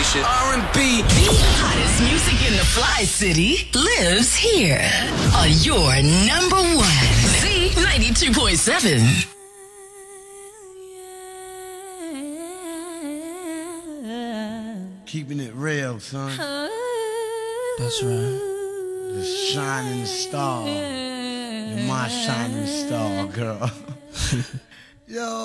station. R&B. The hottest music in the Fly City lives here on your number one. Z92.7. Keeping it real, son. That's right. The shining star. You're my shining star, girl. Yo.